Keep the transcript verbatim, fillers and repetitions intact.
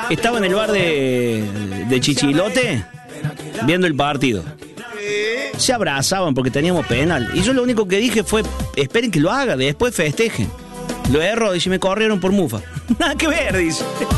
Estaba en el bar de, de Chichilote viendo el partido. Se abrazaban porque teníamos penal. Y yo lo único que dije fue, esperen que lo haga, después festejen. Lo erro, dice, me corrieron por mufa. Nada que ver, dice.